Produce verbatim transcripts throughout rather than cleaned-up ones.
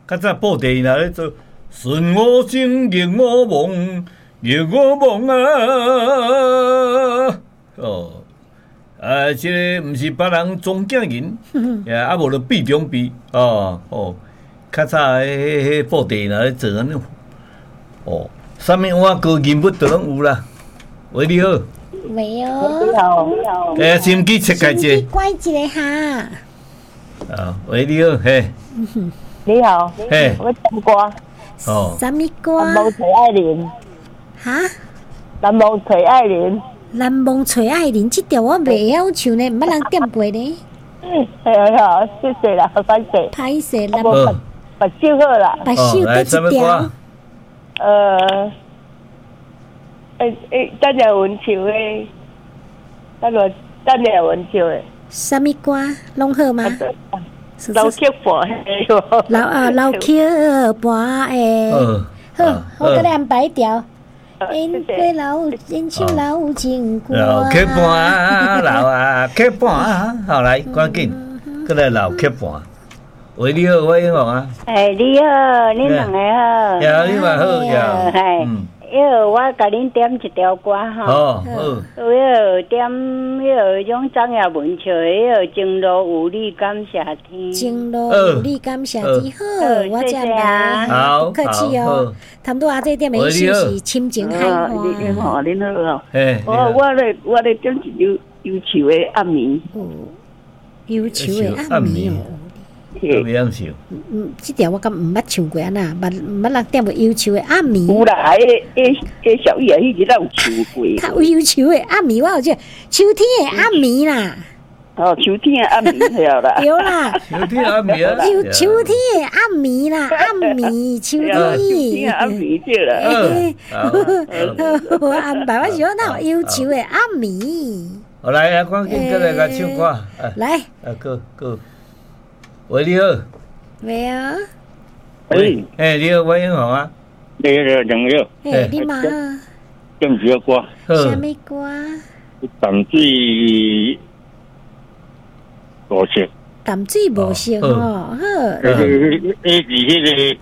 较早布袋若咧做顺我心逆我梦，逆我梦啊！哦，啊，即个毋是别人总囝人，也啊无就避中避哦哦。较早迄迄布袋若咧做安尼，哦，啥物碗糕银物都拢有啦。喂，你好。 喂哦。 你好，你好。 诶，心机切开者。 乖一个哈。 啊，喂，你好，嘿。 你好。 嘿。 我唱歌。 哦。 什么歌？ 蓝梦吹爱人。 哈？ 蓝梦吹爱人。 蓝梦吹爱人，这条我袂晓唱呢，毋捌人点过呢。 哎呀，谢谢啦，感谢。 歹势啦。 我把手好啦。 把手得一条。 呃。诶诶，等下文唱诶，等下等下文唱诶。 什么歌？拢好吗？ 老曲伴诶哟。 老啊老曲伴诶。好，我给你安排一条。因为老因唱老情歌。 老曲伴，老啊曲伴，好来，赶紧，过来老曲伴。喂，你好，我英王啊。 哎，你好，你两个好。 呀，你嘛好呀。 嗯。因为我甲恁点一条歌哈， 哦，好， 有迄点迄种张亚文唱的迄情路有你感谢天， 情路有你感谢天，好，我这样好， 不客气哦。差不多啊，这点的意思是亲情海花。 恁好，恁好哦。 嘿， 我我咧我咧点一首忧愁的暗暝， 忧愁的暗暝哦。 特别暗笑。 嗯，这条我敢毋捌唱过啊呐，捌捌人点过忧愁的暗暝。 有啦，迄迄迄小叶迄个有唱过。 较忧愁的暗暝，我有这秋天的暗暝啦。 哦，秋天的暗暝对啦。 对啦。 秋天暗暝啊。 秋秋天的暗暝啦，暗暝秋天。 秋天的暗暝对啦。我安排，我想那有忧愁的暗暝。 好来啊，赶紧过来甲唱歌。 来。 啊，go go。喂，你好。 喂啊。 喂，哎，你好，我英雄啊。 你好，朋友。 哎，你嘛好。 点一个歌。 什么歌？ 淡水无色。 淡水无色吼，好。 迄个，迄是迄个，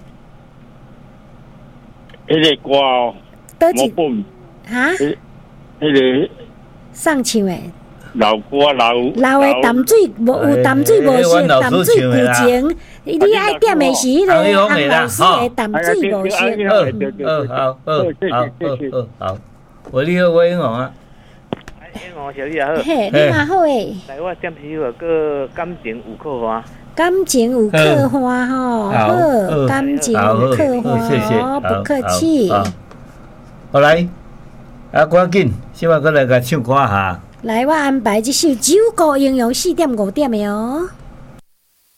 迄个歌哦。 倒一。哈？ 迄个。 上唱的。 老歌老老的淡水无有淡水无色，淡水古情。你爱点的是迄个洪老师的淡水无色。 好好好好好好。喂，你好，我英雄啊。 英雄小姐好。 嘿，你嘛好诶。 来，我点一首个感情有刻花。 感情有刻花吼，好，感情有刻花， 谢谢， 不客气。 好来，啊，赶紧，先把过来甲唱歌哈。 来，我安排这首《九歌英雄》四点五点的哦。